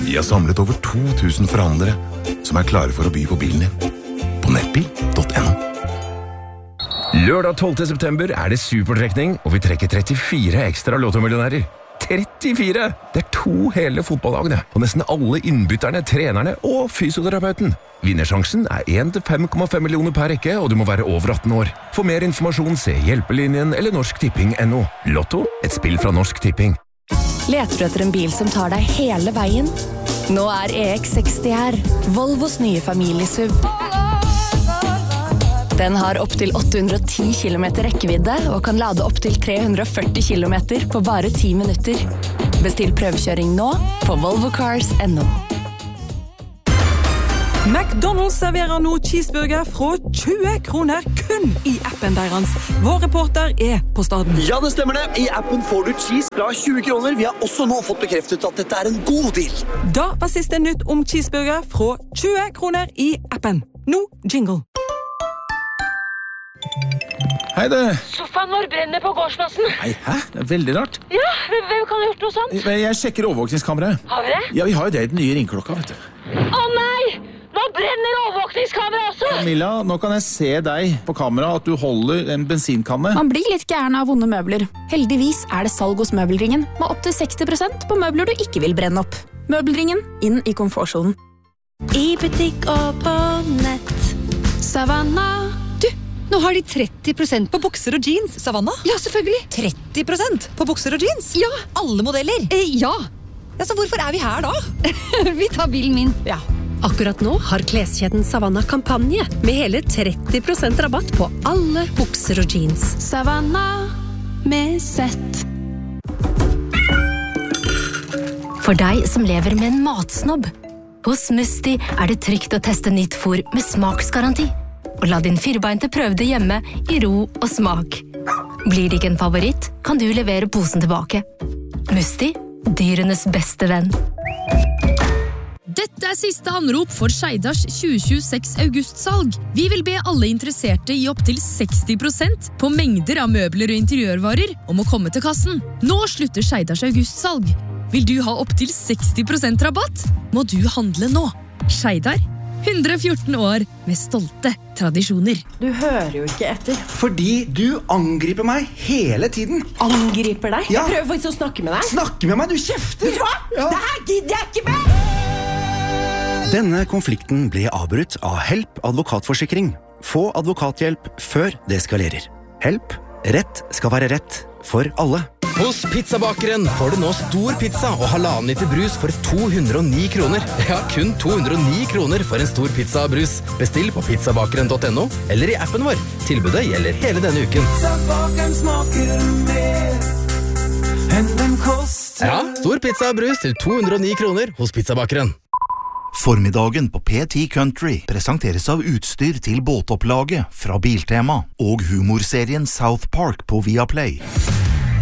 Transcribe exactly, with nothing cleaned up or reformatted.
Vi har samlet over to tusen forhandlere som er klare for å by på bilen din. På nettbil punktum no. Lørdag tolvte september er det supertrekning, og vi trekker trettifire ekstra lottomillionærer. trettifire! Det er to hele fotballagene, og nesten alle innbytterne, trenerne og fysioterapeuten. Vinnersjansen er en til fem komma fem millioner per rekke, og du må være over atten år. For mer informasjon, se Hjelpelinjen eller Norsk Tipping punktum no. Lotto, et spill fra Norsk Tipping. Leter du etter en bil som tar deg hele veien? Nå er E X seksti her, Volvos nye familiesuv. Den har opp til åtte hundre og ti kilometer rekkevidde og kan lade opp til tre hundre og førti kilometer på bare ti minutter. Bestill prøvekjøring nå på volvo cars punktum no. McDonald's serverer nå cheeseburger fra tjue kroner kun i appen deres. Vår reporter er på staden. Ja, det stemmer det. I appen får du cheese fra tjue kroner. Vi har også nå fått bekreftet at dette er en god deal. Da var siste nytt om cheeseburger fra tjue kroner i appen. Nå jingle. Hei det. Sofaen vår brenner på gårdsplassen. Nei, hæ? Det er veldig rart. Ja, hvem kan ha gjort noe sånt? Jeg sjekker overvåkningskameraet. Har vi det? Ja, vi har jo det i den nye ringklokka, vet du. Å nei! Nå brenner overvåkningskameraet også! Camilla, nå kan jeg se deg på kamera at du holder en bensinkanne. Man blir litt gæren av vonde møbler. Heldigvis er det salg hos Møbelringen, med opp til seksti prosent på møbler du ikke vil brenne opp. Møbelringen, inn i komfortsonen. I butikk og på nett. Savannah. Du, nå har de tretti prosent på bukser og jeans. Savannah? Ja, selvfølgelig. tretti prosent på bukser og jeans? Ja. Alle modeller? Eh, ja. Ja, så hvorfor er vi her da? Vi tar bilen min. Ja. Akkurat nå har kleskjeden Savannah kampanje med hele tretti prosent rabatt på alle bukser og jeans. Savannah med sett. For deg som lever med en matsnobb. Hos Musti er det trygt å teste nytt fôr med smaksgaranti. Og la din firbeinte prøve det hjemme i ro og smak. Blir det ikke en favoritt, kan du levere posen tilbake. Musti, dyrenes beste venn. Dette er siste anrop for Skeidars tjue tjueseks augustsalg. Vi vil be alle interesserte i opp til seksti prosent på mengder av møbler og interiørvarer om å komme til kassen. Nå slutter Skeidars augustsalg. Vil du ha opp til seksti prosent rabatt? Må du handle nå. Skeidar, hundre og fjorten år med stolte tradisjoner. Du hører jo ikke etter. Fordi du angriper meg hele tiden. Angriper deg? Ja. Jeg prøver faktisk å snakke med deg. Snakke med meg, du kjefter. Vet du hva? Ja. Det her gidder jeg ikke med! Denne konflikten ble avbrutt av Help advokatforsikring. Få advokathjelp før det eskalerer. Help. Rett skal være rett for alle. Hos Pizzabakeren får du nå stor pizza og halvannen liter brus for to hundre og ni kroner. Ja, kun to hundre og ni kroner for en stor pizza og brus. Bestill på pizzabakeren punktum no eller i appen vår. Tilbudet gjelder hele denne uken. Pizzabakeren smaker mer enn den koster. Ja, stor pizza og brus til to hundre og ni kroner hos Pizzabakeren. Formiddagen på P ti Country presenteres av utstyr til båtopplaget fra Biltema og humorserien South Park på Viaplay.